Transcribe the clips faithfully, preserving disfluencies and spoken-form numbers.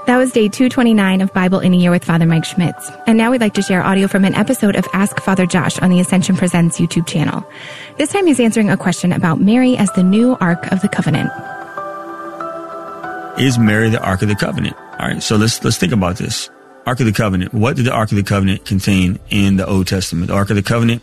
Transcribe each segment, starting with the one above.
That was day two twenty-nine of Bible in a Year with Father Mike Schmitz. And now we'd like to share audio from an episode of Ask Father Josh on the Ascension Presents YouTube channel. This time he's answering a question about Mary as the new Ark of the Covenant. Is Mary the Ark of the Covenant? All right, so let's let's think about this. Ark of the Covenant. What did the Ark of the Covenant contain in the Old Testament? The Ark of the Covenant,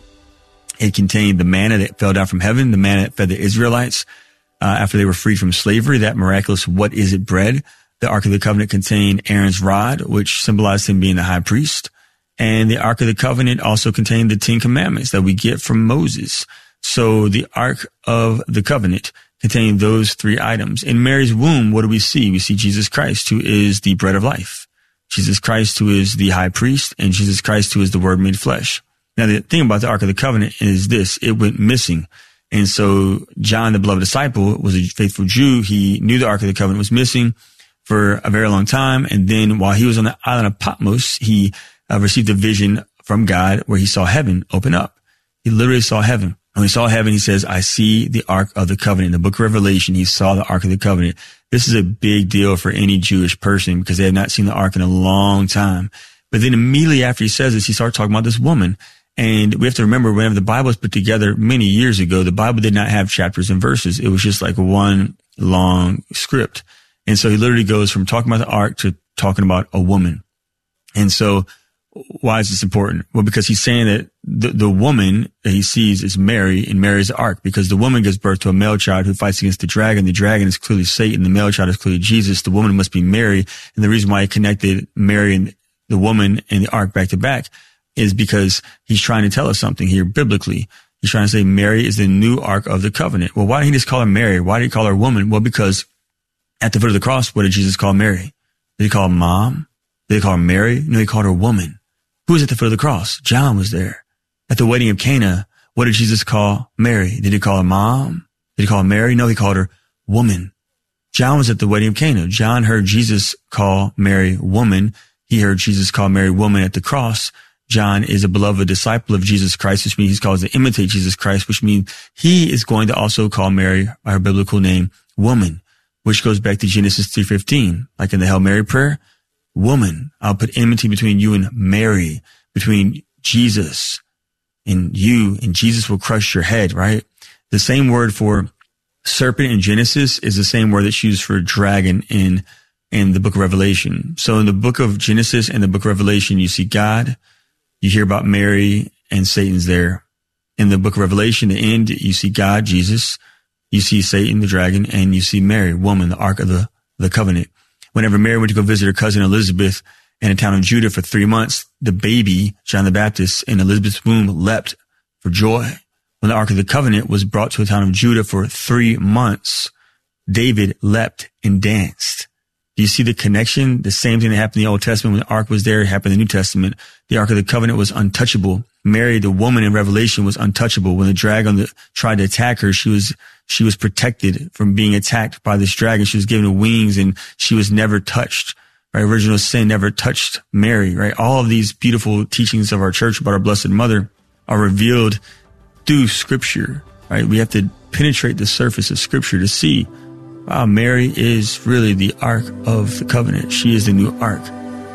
it contained the manna that fell down from heaven, the manna that fed the Israelites uh, after they were freed from slavery, that miraculous what is it bread. The Ark of the Covenant contained Aaron's rod, which symbolized him being the high priest. And the Ark of the Covenant also contained the Ten Commandments that we get from Moses. So the Ark of the Covenant contained those three items. In Mary's womb, what do we see? We see Jesus Christ, who is the bread of life. Jesus Christ, who is the high priest, and Jesus Christ, who is the Word made flesh. Now, the thing about the Ark of the Covenant is this. It went missing. And so John, the beloved disciple, was a faithful Jew. He knew the Ark of the Covenant was missing for a very long time. And then while he was on the island of Patmos, he uh, received a vision from God where he saw heaven open up. He literally saw heaven. When he saw heaven, he says, I see the Ark of the Covenant. In the book of Revelation, he saw the Ark of the Covenant. This is a big deal for any Jewish person because they have not seen the Ark in a long time. But then immediately after he says this, he starts talking about this woman. And we have to remember, whenever the Bible was put together many years ago, the Bible did not have chapters and verses. It was just like one long script. And so he literally goes from talking about the ark to talking about a woman. And so why is this important? Well, because he's saying that the, the woman that he sees is Mary, and Mary is the ark, because the woman gives birth to a male child who fights against the dragon. The dragon is clearly Satan. The male child is clearly Jesus. The woman must be Mary. And the reason why he connected Mary and the woman and the ark back to back is because he's trying to tell us something here biblically. He's trying to say Mary is the new Ark of the Covenant. Well, why didn't he just call her Mary? Why did he call her woman? Well, because at the foot of the cross, what did Jesus call Mary? Did he call her mom? Did he call her Mary? No, he called her woman. Who was at the foot of the cross? John was there. At the wedding of Cana, what did Jesus call Mary? Did he call her mom? Did he call her Mary? No, he called her woman. John was at the wedding of Cana. John heard Jesus call Mary woman. He heard Jesus call Mary woman at the cross. John is a beloved disciple of Jesus Christ, which means he's called to imitate Jesus Christ, which means he is going to also call Mary by her biblical name, woman, which goes back to Genesis three fifteen, like in the Hail Mary prayer. Woman, I'll put enmity between you and Mary, between Jesus and you, and Jesus will crush your head, right? The same word for serpent in Genesis is the same word that's used for dragon in, in the book of Revelation. So in the book of Genesis and the book of Revelation, you see God, you hear about Mary, and Satan's there. In the book of Revelation, the end, you see God, Jesus, you see Satan, the dragon, and you see Mary, woman, the Ark of the, the Covenant. Whenever Mary went to go visit her cousin Elizabeth in a town of Judah for three months, the baby, John the Baptist, in Elizabeth's womb leapt for joy. When the Ark of the Covenant was brought to a town of Judah for three months, David leapt and danced. Do you see the connection? The same thing that happened in the Old Testament when the Ark was there happened in the New Testament. The Ark of the Covenant was untouchable. Mary, the woman in Revelation, was untouchable. When the dragon tried to attack her, she was she was protected from being attacked by this dragon. She was given wings and she was never touched. Right? Original sin never touched Mary. Right? All of these beautiful teachings of our church about our Blessed Mother are revealed through Scripture. Right? We have to penetrate the surface of Scripture to see, wow, Mary is really the Ark of the Covenant. She is the new Ark.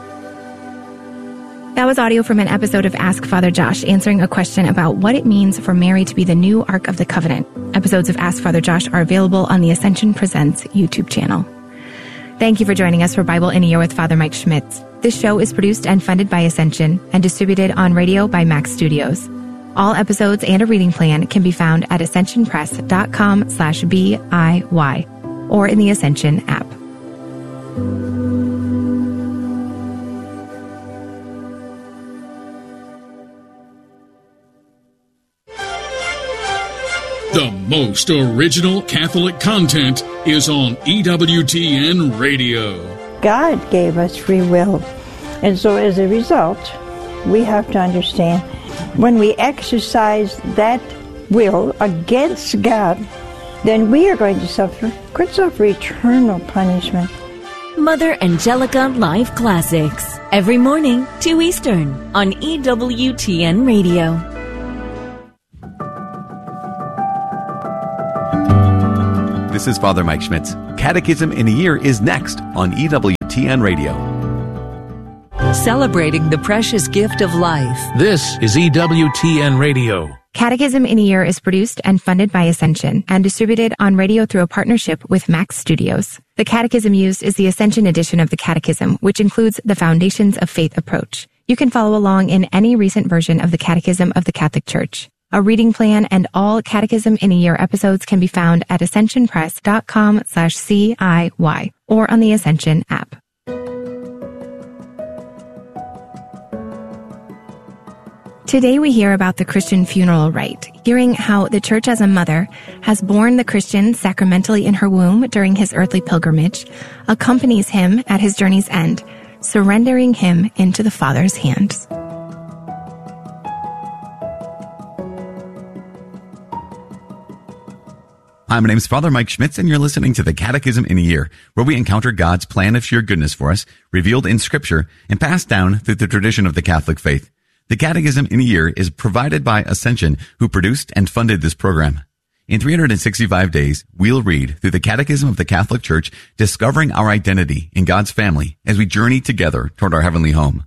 That was audio from an episode of Ask Father Josh, answering a question about what it means for Mary to be the new Ark of the Covenant. Episodes of Ask Father Josh are available on the Ascension Presents YouTube channel. Thank you for joining us for Bible in a Year with Father Mike Schmitz. This show is produced and funded by Ascension and distributed on radio by Max Studios. All episodes and a reading plan can be found at ascensionpress.com slash BIY or in the Ascension app. The most original Catholic content is on E W T N Radio. God gave us free will, and so as a result, we have to understand when we exercise that will against God, then we are going to suffer, could suffer eternal punishment. Mother Angelica Live Classics, every morning, two Eastern, on E W T N Radio. This is Father Mike Schmitz. Catechism in a Year is next on E W T T N Radio. Celebrating the precious gift of life. This is E W T N Radio. Catechism in a Year is produced and funded by Ascension and distributed on radio through a partnership with Max Studios. The catechism used is the Ascension edition of the Catechism, which includes the Foundations of Faith approach. You can follow along in any recent version of the Catechism of the Catholic Church. A reading plan and all Catechism in a Year episodes can be found at ascensionpress.com slash CIY or on the Ascension app. Today we hear about the Christian funeral rite, hearing how the Church as a mother has borne the Christian sacramentally in her womb during his earthly pilgrimage, accompanies him at his journey's end, surrendering him into the Father's hands. Hi, my name is Father Mike Schmitz, and you're listening to the Catechism in a Year, where we encounter God's plan of sheer goodness for us, revealed in Scripture and passed down through the tradition of the Catholic faith. The Catechism in a Year is provided by Ascension, who produced and funded this program. In three hundred sixty-five days, we'll read through the Catechism of the Catholic Church, discovering our identity in God's family as we journey together toward our heavenly home.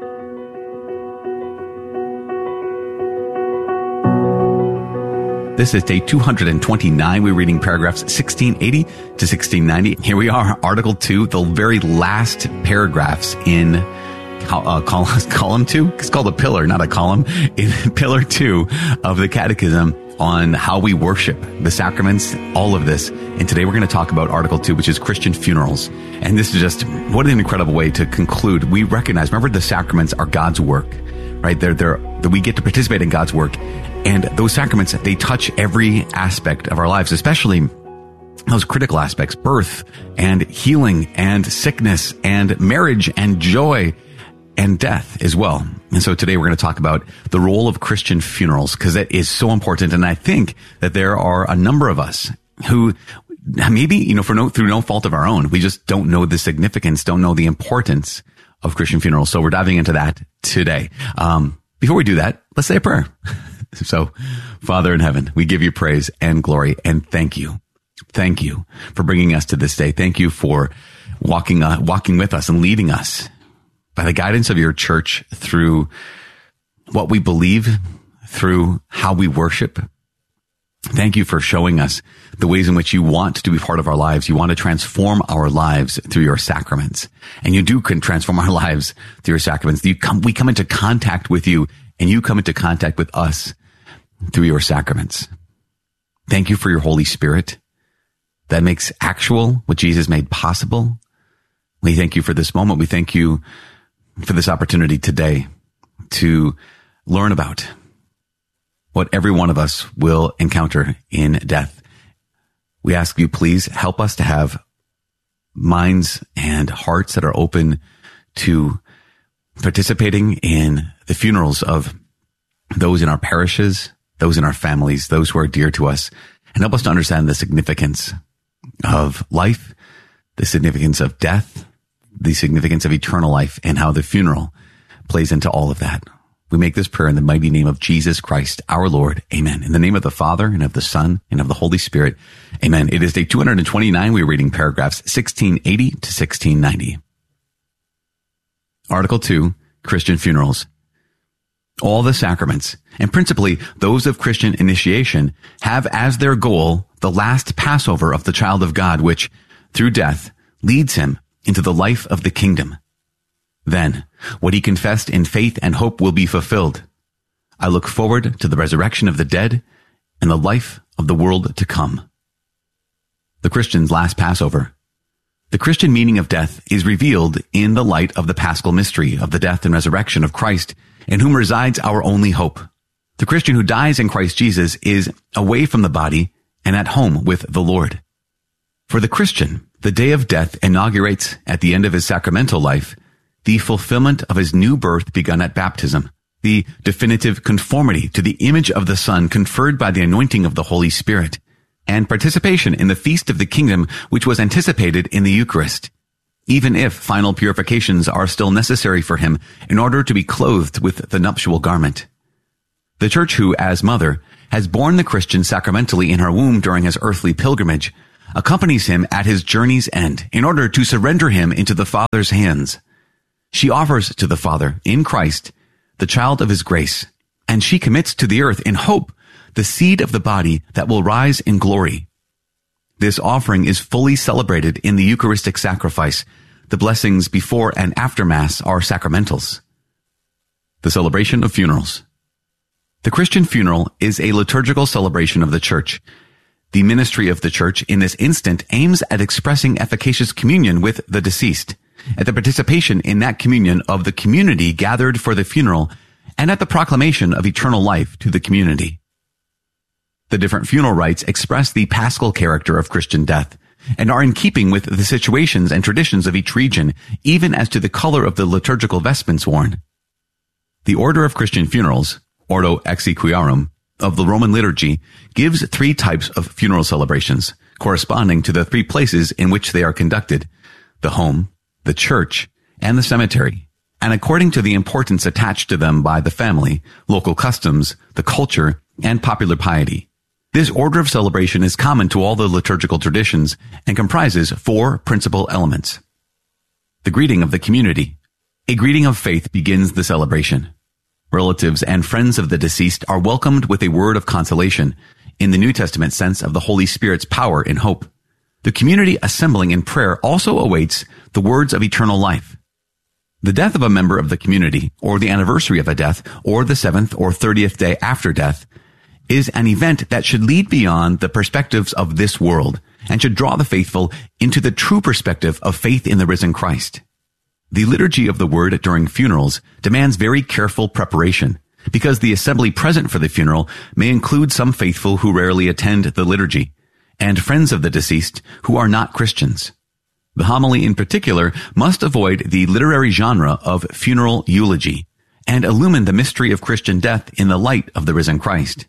This is day two hundred twenty-nine. We're reading paragraphs sixteen eighty to sixteen ninety. Here we are, Article two, the very last paragraphs in uh, column, column two. It's called a pillar, not a column. In pillar two of the Catechism on how we worship, the sacraments, all of this. And today we're going to talk about Article two, which is Christian funerals. And this is just, what an incredible way to conclude. We recognize, remember, the sacraments are God's work, right? They're, they're, we get to participate in God's work. And those sacraments, they touch every aspect of our lives, especially those critical aspects, birth and healing and sickness and marriage and joy and death as well. And so today we're going to talk about the role of Christian funerals, because that is so important. And I think that there are a number of us who maybe, you know, for no, through no fault of our own, we just don't know the significance, don't know the importance of Christian funerals. So we're diving into that today. Um, before we do that, let's say a prayer. So, Father in heaven, we give you praise and glory and thank you. Thank you for bringing us to this day. Thank you for walking, uh, walking with us and leading us by the guidance of your church through what we believe, through how we worship. Thank you for showing us the ways in which you want to be part of our lives. You want to transform our lives through your sacraments. And you do can transform our lives through your sacraments. You come, we come into contact with you, and you come into contact with us through your sacraments. Thank you for your Holy Spirit that makes actual what Jesus made possible. We thank you for this moment. We thank you for this opportunity today to learn about what every one of us will encounter in death. We ask you, please help us to have minds and hearts that are open to participating in the funerals of those in our parishes, those in our families, those who are dear to us, and help us to understand the significance of life, the significance of death, the significance of eternal life, and how the funeral plays into all of that. We make this prayer in the mighty name of Jesus Christ, our Lord. Amen. In the name of the Father, and of the Son, and of the Holy Spirit. Amen. It is day two hundred twenty-nine. We're reading paragraphs sixteen eighty to sixteen ninety. Article two, Christian funerals. All the sacraments, and principally those of Christian initiation, have as their goal the last Passover of the child of God, which, through death, leads him into the life of the kingdom. Then, what he confessed in faith and hope will be fulfilled. I look forward to the resurrection of the dead and the life of the world to come. The Christian's last Passover. The Christian meaning of death is revealed in the light of the Paschal mystery of the death and resurrection of Christ, in whom resides our only hope. The Christian who dies in Christ Jesus is away from the body and at home with the Lord. For the Christian, the day of death inaugurates, at the end of his sacramental life, the fulfillment of his new birth begun at baptism, the definitive conformity to the image of the Son conferred by the anointing of the Holy Spirit, and participation in the feast of the kingdom which was anticipated in the Eucharist, even if final purifications are still necessary for him in order to be clothed with the nuptial garment. The Church who, as mother, has borne the Christian sacramentally in her womb during his earthly pilgrimage, accompanies him at his journey's end in order to surrender him into the Father's hands. She offers to the Father, in Christ, the child of his grace, and she commits to the earth in hope the seed of the body that will rise in glory. This offering is fully celebrated in the Eucharistic sacrifice. The blessings before and after Mass are sacramentals. The celebration of funerals. The Christian funeral is a liturgical celebration of the Church. The ministry of the Church in this instant aims at expressing efficacious communion with the deceased, at the participation in that communion of the community gathered for the funeral, and at the proclamation of eternal life to the community. The different funeral rites express the paschal character of Christian death, and are in keeping with the situations and traditions of each region, even as to the color of the liturgical vestments worn. The order of Christian funerals, Ordo Exequiarum, of the Roman liturgy, gives three types of funeral celebrations, corresponding to the three places in which they are conducted: the home, the church, and the cemetery, and according to the importance attached to them by the family, local customs, the culture, and popular piety. This order of celebration is common to all the liturgical traditions and comprises four principal elements. The greeting of the community. A greeting of faith begins the celebration. Relatives and friends of the deceased are welcomed with a word of consolation, in the New Testament sense of the Holy Spirit's power in hope. The community assembling in prayer also awaits the words of eternal life. The death of a member of the community, or the anniversary of a death, or the seventh or thirtieth day after death, is an event that should lead beyond the perspectives of this world and should draw the faithful into the true perspective of faith in the risen Christ. The liturgy of the word during funerals demands very careful preparation, because the assembly present for the funeral may include some faithful who rarely attend the liturgy, and friends of the deceased who are not Christians. The homily in particular must avoid the literary genre of funeral eulogy and illumine the mystery of Christian death in the light of the risen Christ.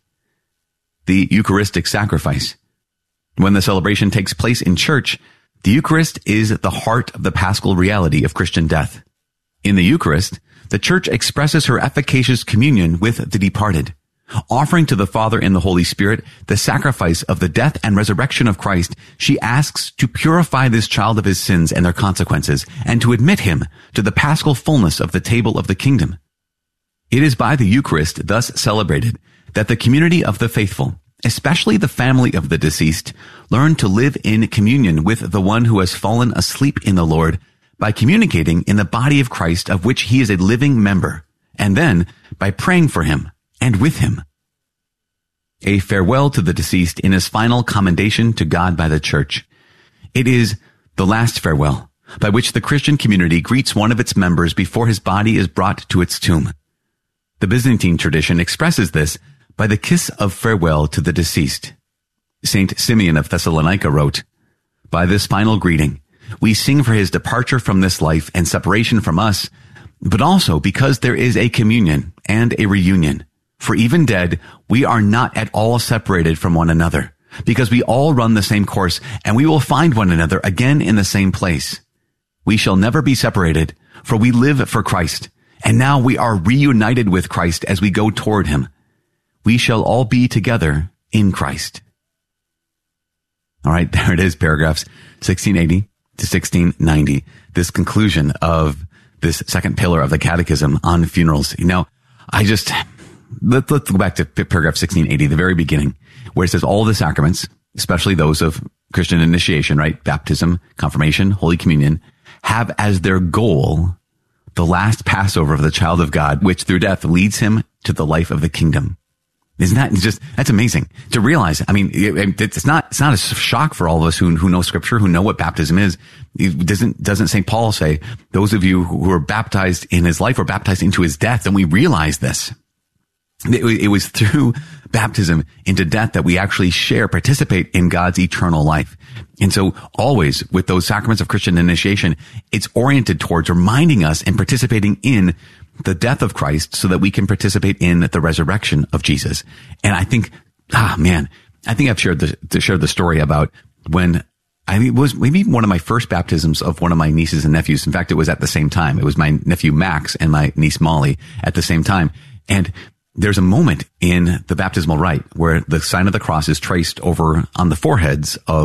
The Eucharistic sacrifice. When the celebration takes place in church, the Eucharist is the heart of the paschal reality of Christian death. In the Eucharist, the Church expresses her efficacious communion with the departed, offering to the Father in the Holy Spirit the sacrifice of the death and resurrection of Christ. She asks to purify this child of his sins and their consequences, and to admit him to the paschal fullness of the table of the kingdom. It is by the Eucharist thus celebrated that the community of the faithful, especially the family of the deceased, learn to live in communion with the one who has fallen asleep in the Lord by communicating in the body of Christ, of which he is a living member, and then by praying for him and with him. A farewell to the deceased in his final commendation to God by the Church. It is the last farewell by which the Christian community greets one of its members before his body is brought to its tomb. The Byzantine tradition expresses this by the kiss of farewell to the deceased. Saint Simeon of Thessalonica wrote, "By this final greeting, we sing for his departure from this life and separation from us, but also because there is a communion and a reunion. For even dead, we are not at all separated from one another, because we all run the same course, and we will find one another again in the same place. We shall never be separated, for we live for Christ, and now we are reunited with Christ as we go toward him. We shall all be together in Christ." All right, there it is, paragraphs sixteen eighty to sixteen ninety. This conclusion of this second pillar of the Catechism on funerals. You know, I just, let, let's go back to paragraph sixteen eighty, the very beginning, where it says all the sacraments, especially those of Christian initiation, right? Baptism, confirmation, Holy Communion, have as their goal the last Passover of the child of God, which through death leads him to the life of the kingdom. Isn't that just, that's amazing to realize. I mean, it, it's not, it's not a shock for all of us who, who know scripture, who know what baptism is. It doesn't, doesn't Saint Paul say, those of you who are baptized in his life were baptized into his death? And we realize this. It, it was through baptism into death that we actually share, participate in God's eternal life. And so always with those sacraments of Christian initiation, it's oriented towards reminding us and participating in the death of Christ so that we can participate in the resurrection of Jesus. And I think, ah, man, I think I've shared the, shared the story about when I mean, it was maybe one of my first baptisms of one of my nieces and nephews. In fact, it was at the same time. It was my nephew Max and my niece Molly at the same time. And there's a moment in the baptismal rite where the sign of the cross is traced over on the foreheads of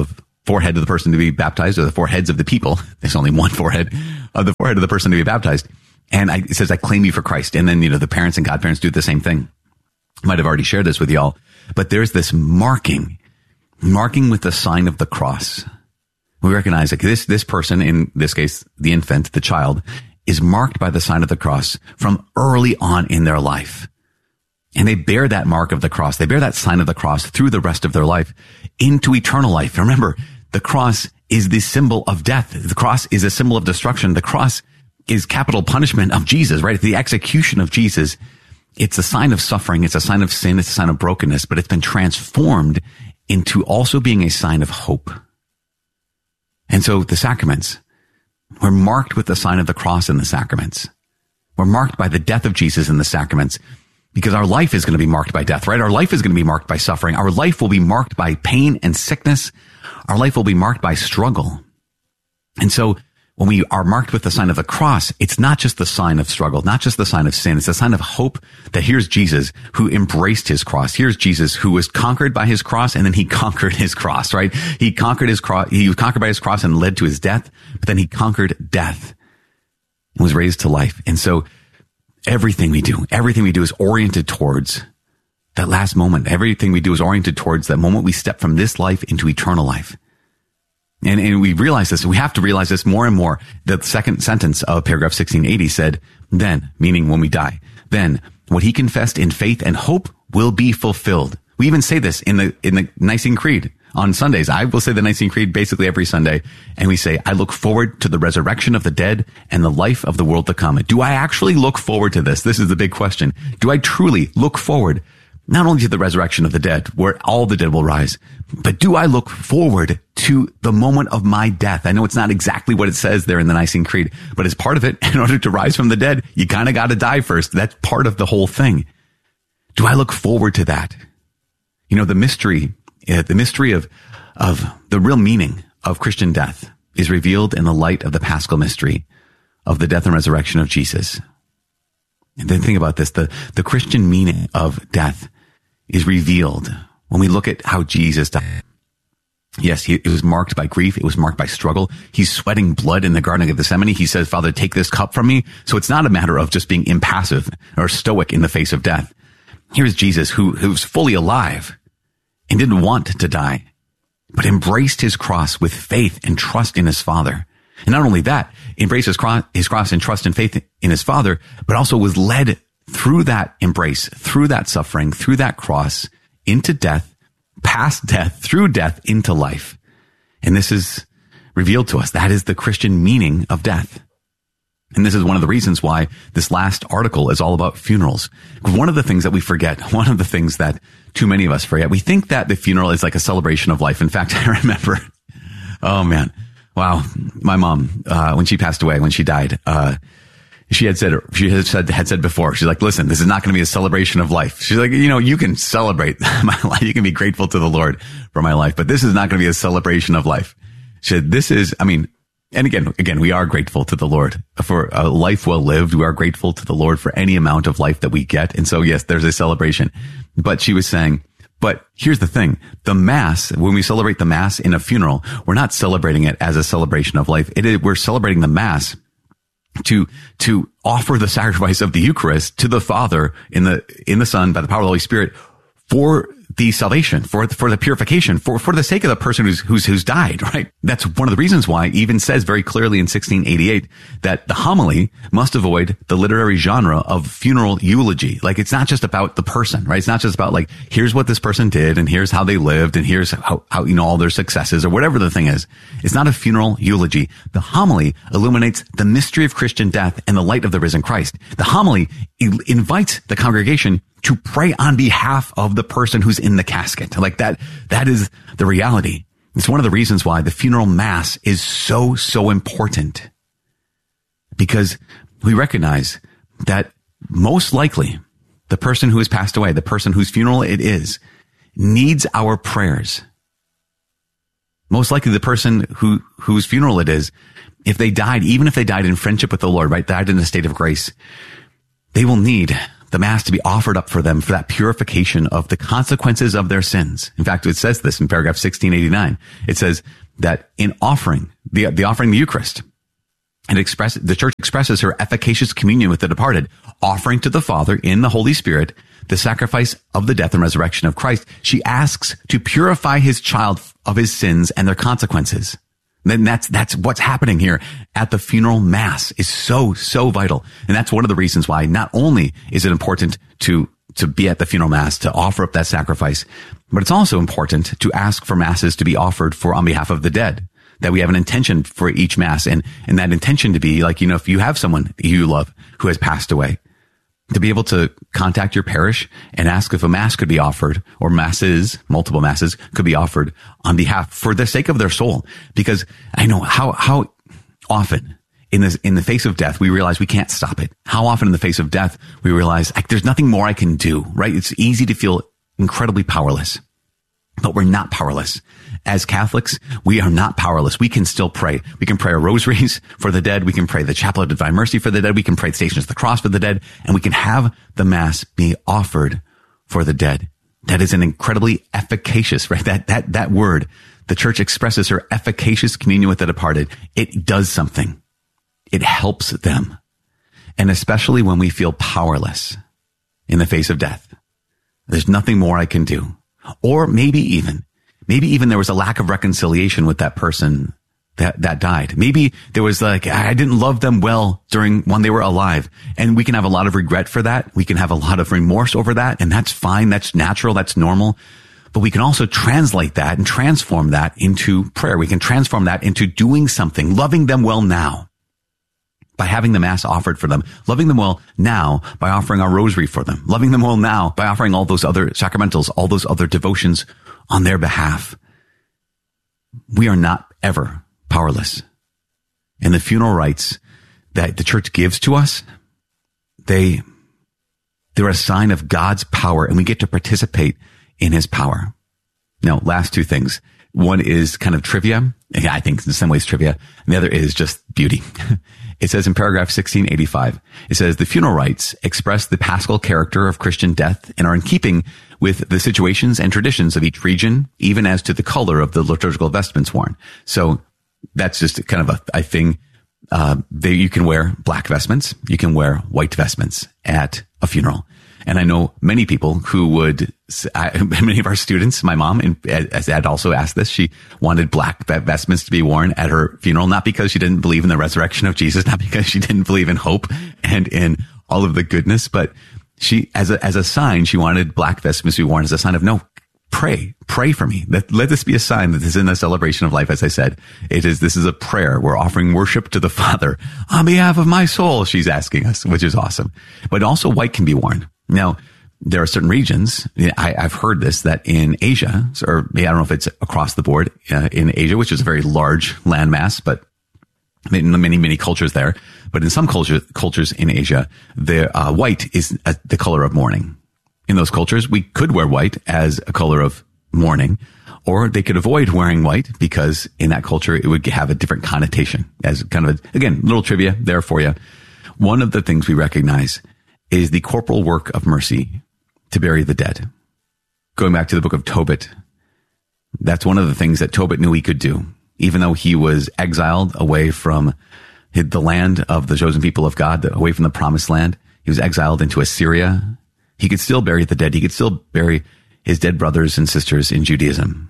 forehead of the person to be baptized, or the foreheads of the people. There's only one forehead of the forehead of the person to be baptized. And I, it says, I claim you for Christ. And then, you know, the parents and godparents do the same thing. I might have already shared this with y'all, but there's this marking, marking with the sign of the cross. We recognize that this, this person, in this case, the infant, the child, is marked by the sign of the cross from early on in their life. And they bear that mark of the cross. They bear that sign of the cross through the rest of their life into eternal life. Remember, the cross is the symbol of death. The cross is a symbol of destruction. The cross is capital punishment of Jesus, right? It's the execution of Jesus. It's a sign of suffering. It's a sign of sin. It's a sign of brokenness, but it's been transformed into also being a sign of hope. And so the sacraments, we're marked with the sign of the cross in the sacraments. We're marked by the death of Jesus in the sacraments because our life is going to be marked by death, right? Our life is going to be marked by suffering. Our life will be marked by pain and sickness. Our life will be marked by struggle. And so when we are marked with the sign of the cross, it's not just the sign of struggle, not just the sign of sin. It's a sign of hope that here's Jesus who embraced his cross. Here's Jesus who was conquered by his cross, and then he conquered his cross, right? He conquered his cross. He was conquered by his cross and led to his death, but then he conquered death and was raised to life. And so everything we do, everything we do is oriented towards that last moment. Everything we do is oriented towards that moment we step from this life into eternal life. And, and we realize this, we have to realize this more and more. The second sentence of paragraph sixteen eighty said, then, meaning when we die, then what he confessed in faith and hope will be fulfilled. We even say this in the, in the Nicene Creed on Sundays. I will say the Nicene Creed basically every Sunday. And we say, I look forward to the resurrection of the dead and the life of the world to come. Do I actually look forward to this? This is the big question. Do I truly look forward not only to the resurrection of the dead, where all the dead will rise, but do I look forward to the moment of my death? I know it's not exactly what it says there in the Nicene Creed, but as part of it, in order to rise from the dead, you kind of got to die first. That's part of the whole thing. Do I look forward to that? You know, the mystery, uh, the mystery of, of the real meaning of Christian death is revealed in the light of the Paschal mystery of the death and resurrection of Jesus. And then think about this, the, the Christian meaning of death is revealed when we look at how Jesus died. Yes, he, it was marked by grief. It was marked by struggle. He's sweating blood in the Garden of Gethsemane. He says, Father, take this cup from me. So it's not a matter of just being impassive or stoic in the face of death. Here's Jesus who, who's fully alive and didn't want to die, but embraced his cross with faith and trust in his Father. And not only that, embraced his cross, his cross and trust and faith in his Father, but also was led through that embrace, through that suffering, through that cross, into death, past death, through death, into life. And this is revealed to us. That is the Christian meaning of death. And this is one of the reasons why this last article is all about funerals. One of the things that we forget, one of the things that too many of us forget, we think that the funeral is like a celebration of life. In fact, I remember, oh man, wow, my mom, uh, when she passed away, when she died, uh, she had said, she had said, had said before, she's like, listen, this is not going to be a celebration of life. She's like, you know, you can celebrate my life. You can be grateful to the Lord for my life, but this is not going to be a celebration of life. She said, this is, I mean, and again, again, we are grateful to the Lord for a life well lived. We are grateful to the Lord for any amount of life that we get. And so, yes, there's a celebration, but she was saying, but here's the thing, the Mass, when we celebrate the Mass in a funeral, we're not celebrating it as a celebration of life. It is, we're celebrating the Mass to, to offer the sacrifice of the Eucharist to the Father in the, in the Son by the power of the Holy Spirit for the salvation, for, for the purification, for, for the sake of the person who's, who's, who's died, right? That's one of the reasons why it even says very clearly in sixteen eighty-eight that the homily must avoid the literary genre of funeral eulogy. Like, it's not just about the person, right? It's not just about like, here's what this person did and here's how they lived and here's how, how, you know, all their successes or whatever the thing is. It's not a funeral eulogy. The homily illuminates the mystery of Christian death and the light of the risen Christ. The homily invites the congregation to pray on behalf of the person who's in the casket. Like that, that is the reality. It's one of the reasons why the funeral mass is so, so important. Because we recognize that most likely the person who has passed away, the person whose funeral it is, needs our prayers. Most likely the person who, whose funeral it is, if they died, even if they died in friendship with the Lord, right, died in a state of grace, they will need the Mass to be offered up for them for that purification of the consequences of their sins. In fact, it says this in paragraph sixteen eighty-nine. It says that in offering, the, the offering the Eucharist, and express, the Church expresses her efficacious communion with the departed, offering to the Father in the Holy Spirit the sacrifice of the death and resurrection of Christ. She asks to purify his child of his sins and their consequences. Then that's, that's what's happening here at the funeral Mass is so, so vital. And that's one of the reasons why not only is it important to, to be at the funeral Mass, to offer up that sacrifice, but it's also important to ask for Masses to be offered for on behalf of the dead. That we have an intention for each Mass, and, and that intention to be like, you know, if you have someone you love who has passed away, to be able to contact your parish and ask if a Mass could be offered, or Masses, multiple Masses could be offered on behalf for the sake of their soul. Because I know how, how often in this, in the face of death, we realize we can't stop it. How often in the face of death, we realize like, there's nothing more I can do, right? It's easy to feel incredibly powerless, but we're not powerless. As Catholics, we are not powerless. We can still pray. We can pray our rosaries for the dead. We can pray the Chaplet of Divine Mercy for the dead. We can pray the Stations of the Cross for the dead. And we can have the Mass be offered for the dead. That is an incredibly efficacious, right? That, that, that word, the Church expresses her efficacious communion with the departed. It does something. It helps them. And especially when we feel powerless in the face of death. There's nothing more I can do. Or maybe even Maybe even there was a lack of reconciliation with that person that, that died. Maybe there was like, I didn't love them well during when they were alive. And we can have a lot of regret for that. We can have a lot of remorse over that. And that's fine. That's natural. That's normal. But we can also translate that and transform that into prayer. We can transform that into doing something, loving them well now by having the Mass offered for them, loving them well now by offering our rosary for them, loving them well now by offering all those other sacramentals, all those other devotions on their behalf. We are not ever powerless. And the funeral rites that the Church gives to us, they, they're a sign of God's power, and we get to participate in his power. Now, last two things. One is kind of trivia. Yeah, I think in some ways trivia. And the other is just beauty. It says in paragraph sixteen eighty-five, it says the funeral rites express the paschal character of Christian death and are in keeping with the situations and traditions of each region, even as to the color of the liturgical vestments worn. So that's just kind of a, a thing. Uh, they, you can wear black vestments. You can wear white vestments at a funeral. And I know many people who would, I, many of our students, my mom and had also asked this. She wanted black vestments to be worn at her funeral, not because she didn't believe in the resurrection of Jesus, not because she didn't believe in hope and in all of the goodness, but she, as a, as a sign, she wanted black vestments to be worn as a sign of, no, pray, pray for me. Let, let this be a sign that this is in the celebration of life. As I said, it is, this is a prayer. We're offering worship to the Father on behalf of my soul. She's asking us, which is awesome. But also white can be worn. Now, there are certain regions, I, I've heard this, that in Asia, or I don't know if it's across the board, uh, in Asia, which is a very large landmass, but many, many cultures there. But in some culture, cultures in Asia, the uh, white is uh, the color of mourning. In those cultures, we could wear white as a color of mourning, or they could avoid wearing white because in that culture, it would have a different connotation as kind of, a, again, little trivia there for you. One of the things we recognize is the corporal work of mercy to bury the dead. Going back to the book of Tobit, that's one of the things that Tobit knew he could do. Even though he was exiled away from the land of the chosen people of God, away from the promised land, he was exiled into Assyria. He could still bury the dead. He could still bury his dead brothers and sisters in Judaism.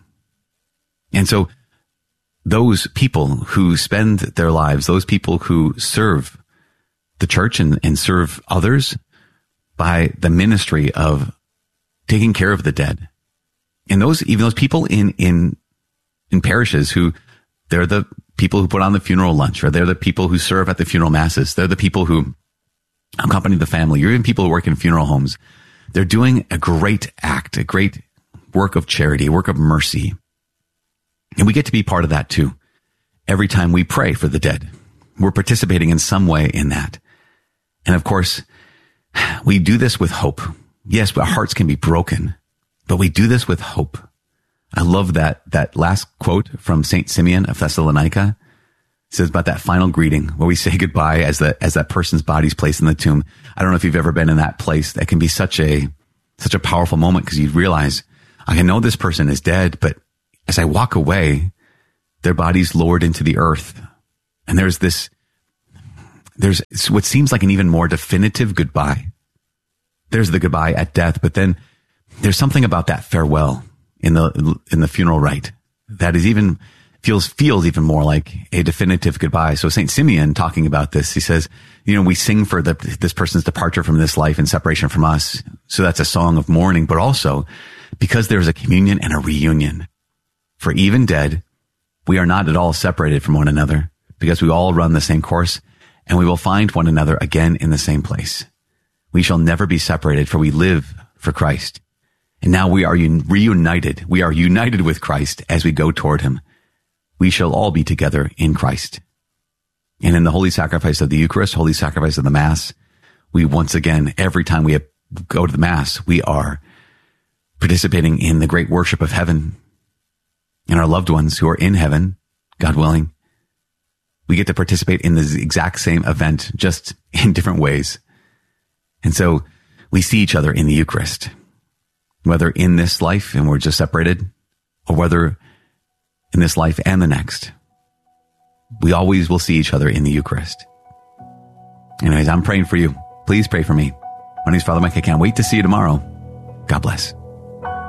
And so those people who spend their lives, those people who serve the church and, and serve others by the ministry of taking care of the dead. And those, even those people in, in, in parishes who, they're the people who put on the funeral lunch, or they're the people who serve at the funeral masses. They're the people who accompany the family, or even people who work in funeral homes. They're doing a great act, a great work of charity, work of mercy. And we get to be part of that too. Every time we pray for the dead, we're participating in some way in that. And of course, we do this with hope. Yes, our hearts can be broken, but we do this with hope. I love that, that last quote from Saint Simeon of Thessalonica. says about that final greeting where we say goodbye as that, as that person's body's placed in the tomb. I don't know if you've ever been in that place. That can be such a, such a powerful moment because you realize, I know this person is dead, but as I walk away, their body's lowered into the earth. And there's this, there's what seems like an even more definitive goodbye. There's the goodbye at death, but then there's something about that farewell in the, in the funeral rite that is even, feels, feels even more like a definitive goodbye. So Saint Simeon talking about this, he says, you know, we sing for the, this person's departure from this life and separation from us. So that's a song of mourning, but also because there's a communion and a reunion. For even dead, we are not at all separated from one another because we all run the same course and we will find one another again in the same place. We shall never be separated, for we live for Christ. And now we are un- reunited. We are united with Christ as we go toward him. We shall all be together in Christ. And in the holy sacrifice of the Eucharist, holy sacrifice of the Mass, we once again, every time we go to the Mass, we are participating in the great worship of heaven and our loved ones who are in heaven, God willing. We get to participate in the exact same event, just in different ways. And so we see each other in the Eucharist, whether in this life and we're just separated, or whether in this life and the next. We always will see each other in the Eucharist. Anyways, I'm praying for you. Please pray for me. My name is Father Mike. I can't wait to see you tomorrow. God bless.